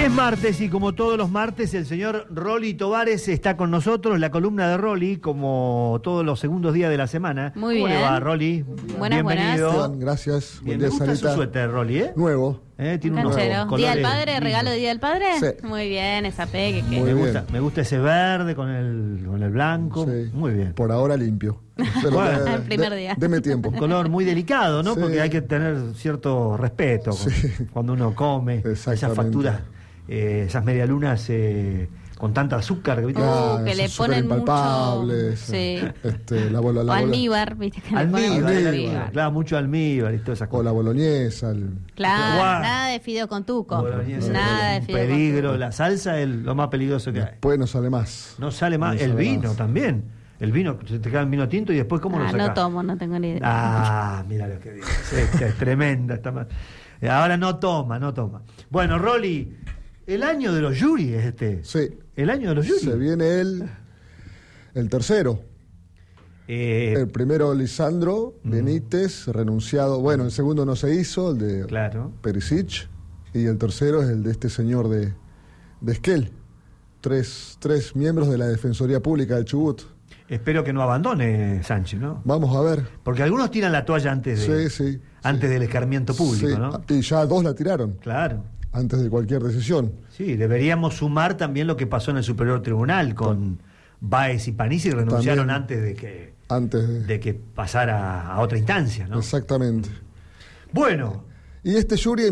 Es martes y como todos los martes el señor Rolly Tovares está con nosotros, la columna de Rolly, como todos los segundos días de la semana. Muy ¿Cómo bien. le va, Rolly? Buenas, Bienvenido. buenas. Gracias. Bien, Buen me día, gusta Sarita. su suéter, Rolly, ¿eh? Nuevo. Tiene unos Canchero. colores ¿Día del Padre? lindos. ¿Regalo de Día del Padre? Sí. Muy bien, esa pegue. Muy Me bien. gusta ese verde con el blanco. Sí. Muy bien. Por ahora limpio. Pero Bueno. El primer día. Deme tiempo. Un color muy delicado, ¿no? Sí. Porque hay que tener cierto respeto Sí. cuando uno come. Esas Exactamente. facturas, esas medialunas con tanta azúcar. ¿viste? Claro, que le esos ponen mucho. impalpables. Sí. La bola, O almíbar, viste que le ponen mucho Almíbar, almíbar. claro, mucho almíbar y todas esas O cosas. la boloñesa. Claro, Guau. nada de fideo con tuco. Boloñesa, Nada de un fideo con peligro. tuco. La salsa es lo más peligroso que hay. Después no sale más. No sale más. No El sale vino más. también. El vino, se te queda el vino tinto y después ¿cómo lo sacás? No tomo, no tengo ni idea. Ah, mira lo que dices. Es tremenda. Ahora no toma. Bueno, Rolly, el año de los Yuri es este. Sí. El año de los Yuri. Se viene el tercero. El primero, Lisandro Benítez, renunciado. Bueno, el segundo no se hizo, el de Claro. Perisic. Y el tercero es el de este señor de Esquel. Tres miembros de la Defensoría Pública del Chubut. Espero que no abandone Sánchez, ¿no? Vamos a ver. Porque algunos tiran la toalla antes Sí. del escarmiento público, Sí. ¿no? Y ya dos la tiraron Claro. antes de cualquier decisión. Sí, deberíamos sumar también lo que pasó en el Superior Tribunal con Báez y Panisi, renunciaron También. antes de que pasara a otra instancia, ¿no? Exactamente. Bueno, Y este jury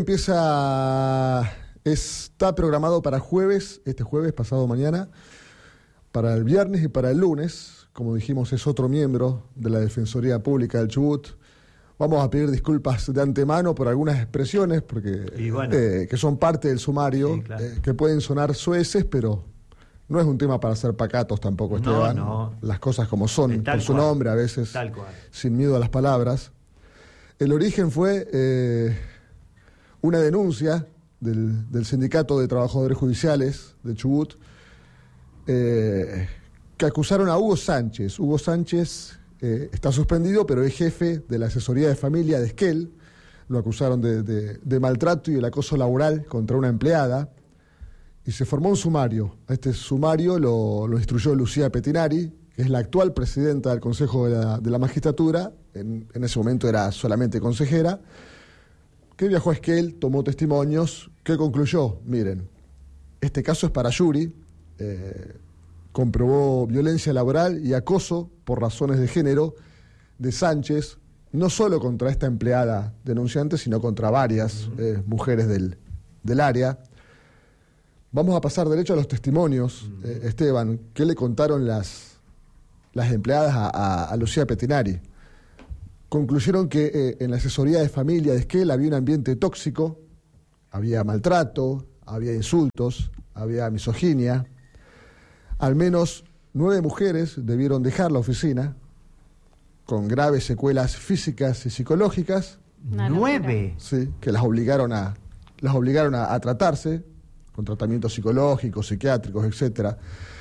está programado para este jueves, pasado mañana, para el viernes y para el lunes. Como dijimos, es otro miembro de la Defensoría Pública del Chubut. Vamos a pedir disculpas de antemano por algunas expresiones, porque Y bueno. que son parte del sumario, Sí, claro. que pueden sonar soeces, pero no es un tema para ser pacatos tampoco, Esteban. No. Las cosas como son, Tal por su cual. nombre, a veces Tal cual. sin miedo a las palabras. El origen fue una denuncia del Sindicato de Trabajadores Judiciales de Chubut, que acusaron a Hugo Sánchez. Hugo Sánchez está suspendido, pero es jefe de la asesoría de familia de Esquel. Lo acusaron de maltrato y del acoso laboral contra una empleada. Y se formó un sumario. A este sumario lo instruyó Lucía Petinari, que es la actual presidenta del Consejo de la Magistratura. En ese momento era solamente consejera, que viajó a Esquel, tomó testimonios, que concluyó: miren, este caso es para Yuri, comprobó violencia laboral y acoso por razones de género de Sánchez, no solo contra esta empleada denunciante, sino contra varias mujeres del área. Vamos a pasar derecho a los testimonios, Esteban. ¿Qué le contaron las empleadas a Lucía Petinari? Concluyeron que en la asesoría de familia de Esquel había un ambiente tóxico, había maltrato, había insultos, había misoginia. Al menos 9 mujeres debieron dejar la oficina con graves secuelas físicas y psicológicas, Una 9. sí, que las obligaron a tratarse con tratamientos psicológicos, psiquiátricos, etc.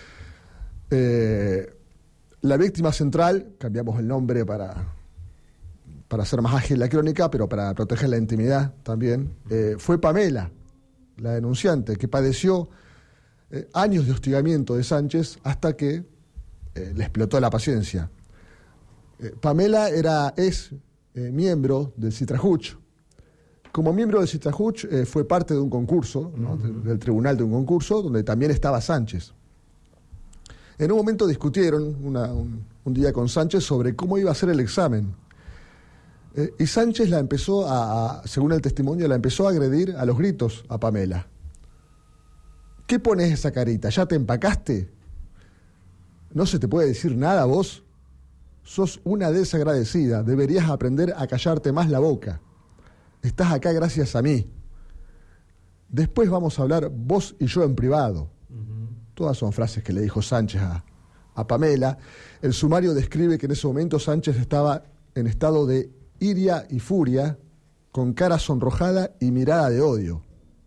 La víctima central, cambiamos el nombre para hacer más ágil la crónica, pero para proteger la intimidad también, fue Pamela, la denunciante, que padeció años de hostigamiento de Sánchez hasta que le explotó la paciencia. Pamela es miembro del Citrajuch. Como miembro del Citrajuch fue parte de un concurso, ¿no? del tribunal de un concurso, donde también estaba Sánchez. En un momento discutieron un día con Sánchez sobre cómo iba a ser el examen. Y Sánchez la empezó según el testimonio, la empezó a agredir a los gritos a Pamela. ¿Qué pones esa carita? ¿Ya te empacaste? ¿No se te puede decir nada vos? Sos una desagradecida, deberías aprender a callarte más la boca. Estás acá gracias a mí. Después vamos a hablar vos y yo en privado. Todas son frases que le dijo Sánchez a Pamela. El sumario describe que en ese momento Sánchez estaba en estado de iria y furia, con cara sonrojada y mirada de odio.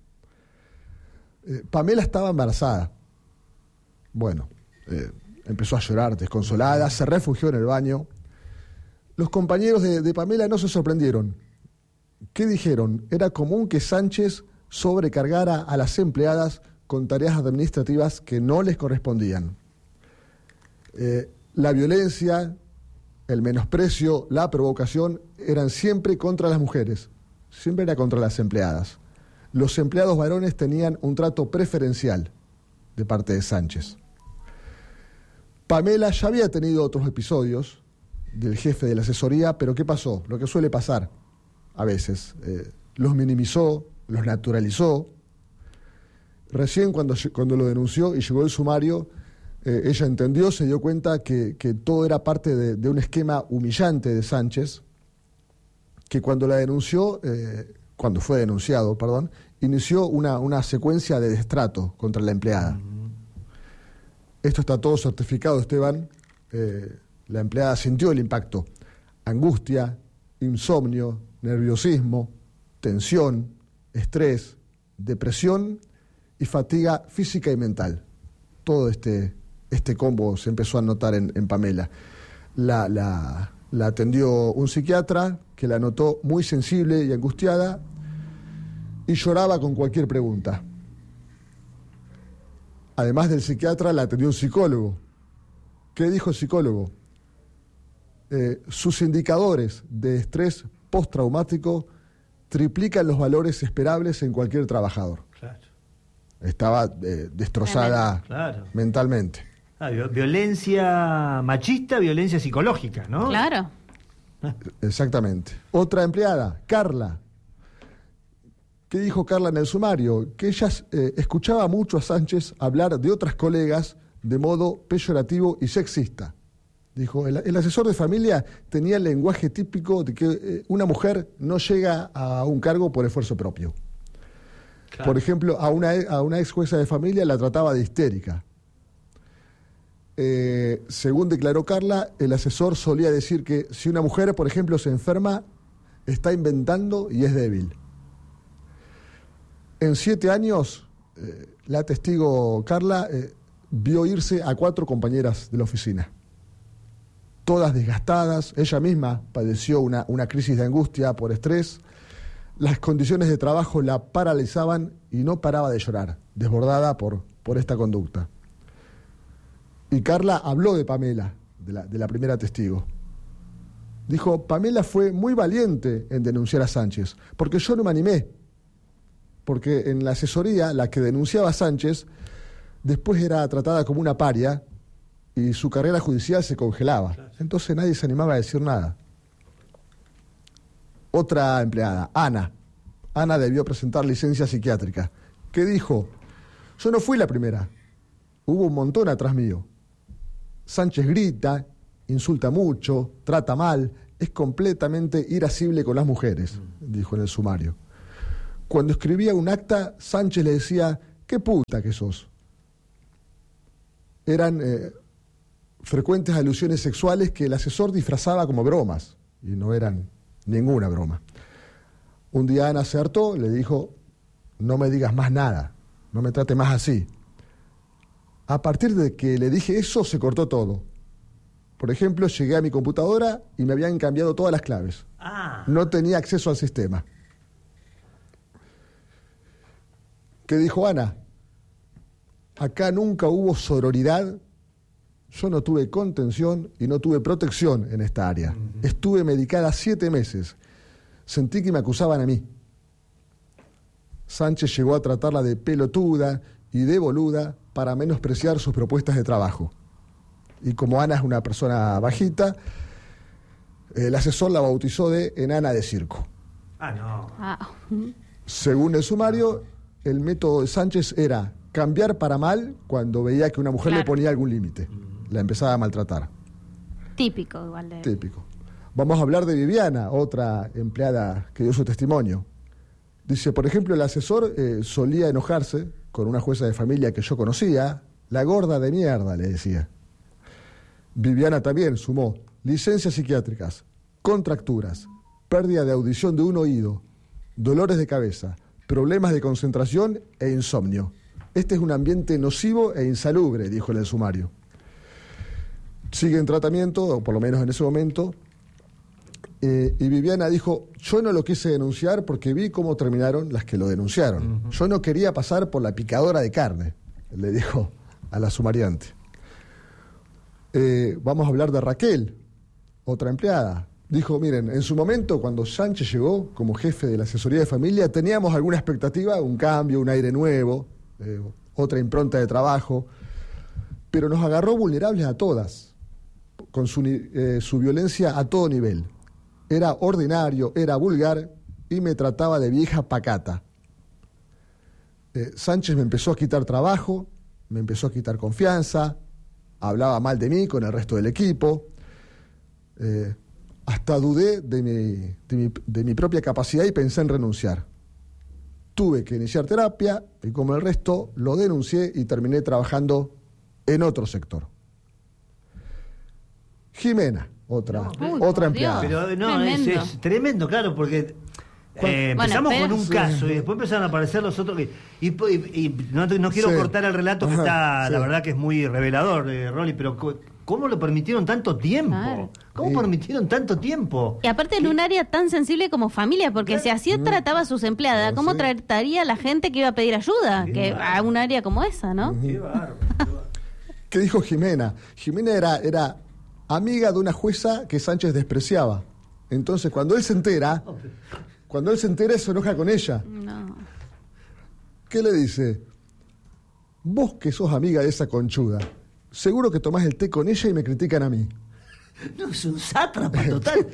Pamela estaba embarazada. Bueno, empezó a llorar desconsolada, se refugió en el baño. Los compañeros de Pamela no se sorprendieron. ¿Qué dijeron? Era común que Sánchez sobrecargara a las empleadas con tareas administrativas que no les correspondían. La violencia, el menosprecio, la provocación eran siempre contra las mujeres, siempre era contra las empleadas. Los empleados varones tenían un trato preferencial de parte de Sánchez. Pamela ya había tenido otros episodios del jefe de la asesoría, pero ¿qué pasó? Lo que suele pasar a veces. Los minimizó, los naturalizó. Recién cuando lo denunció y llegó el sumario, ella entendió, se dio cuenta que todo era parte de un esquema humillante de Sánchez, que cuando fue denunciado, inició una secuencia de destrato contra la empleada. Esto está todo certificado, Esteban. La empleada sintió el impacto. Angustia, insomnio, nerviosismo, tensión, estrés, depresión y fatiga física y mental. Todo este combo se empezó a notar en Pamela. La atendió un psiquiatra que la notó muy sensible y angustiada y lloraba con cualquier pregunta. Además del psiquiatra, la atendió un psicólogo. ¿Qué dijo el psicólogo? Sus indicadores de estrés postraumático triplican los valores esperables en cualquier trabajador. Claro. Estaba destrozada mentalmente. Violencia machista, violencia psicológica, ¿no? Claro. Exactamente. Otra empleada, Carla. ¿Qué dijo Carla en el sumario? Que ella escuchaba mucho a Sánchez hablar de otras colegas de modo peyorativo y sexista. Dijo, el asesor de familia tenía el lenguaje típico de que una mujer no llega a un cargo por esfuerzo propio. Claro. Por ejemplo, a una ex jueza de familia la trataba de histérica. Según declaró Carla, el asesor solía decir que si una mujer, por ejemplo, se enferma, está inventando y es débil. En 7 años, la testigo Carla vio irse a 4 compañeras de la oficina. Todas desgastadas, ella misma padeció una crisis de angustia por estrés. Las condiciones de trabajo la paralizaban y no paraba de llorar, desbordada por esta conducta. Y Carla habló de Pamela, de la primera testigo. Dijo, Pamela fue muy valiente en denunciar a Sánchez, porque yo no me animé. Porque en la asesoría, la que denunciaba a Sánchez, después era tratada como una paria y su carrera judicial se congelaba. Entonces nadie se animaba a decir nada. Otra empleada, Ana. Ana debió presentar licencia psiquiátrica. ¿Qué dijo? Yo no fui la primera. Hubo un montón atrás mío. Sánchez grita, insulta mucho, trata mal, es completamente irascible con las mujeres, dijo en el sumario. Cuando escribía un acta, Sánchez le decía, ¡qué puta que sos! Eran frecuentes alusiones sexuales que el asesor disfrazaba como bromas, y no eran ninguna broma. Un día Ana se hartó, le dijo, no me digas más nada, no me trate más así. A partir de que le dije eso, se cortó todo. Por ejemplo, llegué a mi computadora y me habían cambiado todas las claves. No tenía acceso al sistema. ¿Qué dijo Ana? Acá nunca hubo sororidad, yo no tuve contención y no tuve protección en esta área. Estuve medicada 7 meses. Sentí que me acusaban a mí. Sánchez llegó a tratarla de pelotuda y de boluda para menospreciar sus propuestas de trabajo. Y como Ana es una persona bajita, el asesor la bautizó de enana de circo. Según el sumario, el método de Sánchez era cambiar para mal cuando veía que una mujer le ponía algún límite. La empezaba a maltratar. Típico, igual de... Típico. Vamos a hablar de Viviana, otra empleada que dio su testimonio. Dice, por ejemplo, el asesor solía enojarse con una jueza de familia que yo conocía, la gorda de mierda, le decía. Viviana también sumó licencias psiquiátricas, contracturas, pérdida de audición de un oído, dolores de cabeza, problemas de concentración e insomnio. Este es un ambiente nocivo e insalubre, dijo en el sumario. Sigue en tratamiento, o por lo menos en ese momento, Y Viviana dijo, yo no lo quise denunciar porque vi cómo terminaron las que lo denunciaron. Uh-huh. Yo no quería pasar por la picadora de carne, le dijo a la sumariante. Vamos a hablar de Raquel, otra empleada. Dijo, miren, en su momento, cuando Sánchez llegó como jefe de la asesoría de familia, teníamos alguna expectativa, un cambio, un aire nuevo, otra impronta de trabajo, pero nos agarró vulnerables a todas, con su violencia a todo nivel. Era ordinario, era vulgar y me trataba de vieja pacata. Sánchez me empezó a quitar trabajo, me empezó a quitar confianza, hablaba mal de mí con el resto del equipo. Hasta dudé de mi propia capacidad y pensé en renunciar. Tuve que iniciar terapia y como el resto lo denuncié y terminé trabajando en otro sector. Jimena, otra empleada. Pero no, es tremendo, claro, porque empezamos con un caso y después empezaron a aparecer los otros. Y no quiero cortar el relato que está, la verdad que es muy revelador, Rolly, pero ¿cómo lo permitieron tanto tiempo? Claro. ¿Cómo permitieron tanto tiempo? Y aparte en un área tan sensible como familia, porque si así trataba a sus empleadas, ¿cómo trataría a la gente que iba a pedir ayuda? A un área como esa, ¿no? Qué bárbaro. ¿Qué dijo Jimena? Jimena era amiga de una jueza que Sánchez despreciaba. Entonces, cuando él se entera, se enoja con ella. No. ¿Qué le dice? Vos que sos amiga de esa conchuda, seguro que tomás el té con ella y me critican a mí. No, es un sátrapa total.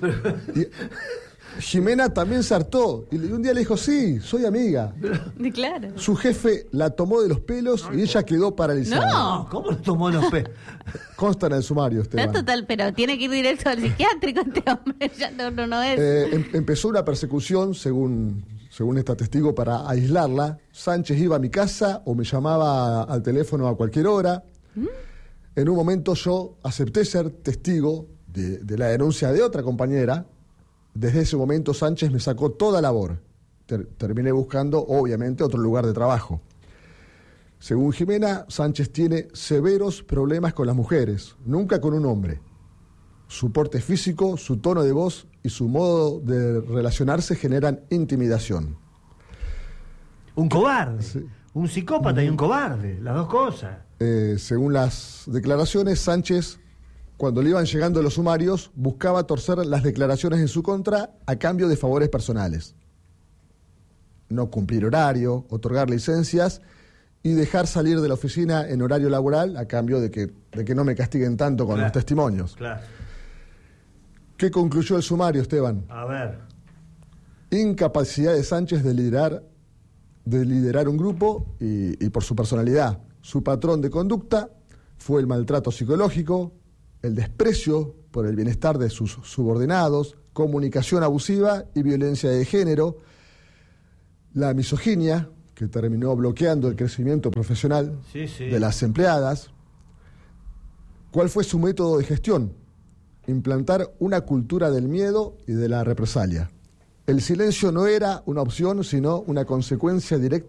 Jimena también se hartó y un día le dijo, sí, soy amiga. Claro. Su jefe la tomó de los pelos y ella quedó paralizada. No, ¿cómo lo tomó de los pelos? Consta en el sumario, Esteban. No, total, pero tiene que ir directo al psiquiátrico este hombre, ya no es. Empezó una persecución, según esta testigo, para aislarla. Sánchez iba a mi casa o me llamaba al teléfono a cualquier hora. En un momento yo acepté ser testigo de la denuncia de otra compañera. Desde ese momento Sánchez me sacó toda labor. Terminé buscando, obviamente, otro lugar de trabajo. Según Jimena, Sánchez tiene severos problemas con las mujeres, nunca con un hombre. Su porte físico, su tono de voz y su modo de relacionarse generan intimidación. Un cobarde, sí. Un psicópata y un cobarde, las dos cosas. Según las declaraciones, Sánchez, cuando le iban llegando los sumarios, buscaba torcer las declaraciones en su contra a cambio de favores personales. No cumplir horario, otorgar licencias y dejar salir de la oficina en horario laboral a cambio de que no me castiguen tanto con los testimonios. Claro. ¿Qué concluyó el sumario, Esteban? A ver. Incapacidad de Sánchez de liderar un grupo y por su personalidad. Su patrón de conducta fue el maltrato psicológico, el desprecio por el bienestar de sus subordinados, comunicación abusiva y violencia de género, la misoginia, que terminó bloqueando el crecimiento profesional de las empleadas. ¿Cuál fue su método de gestión? Implantar una cultura del miedo y de la represalia. El silencio no era una opción, sino una consecuencia directa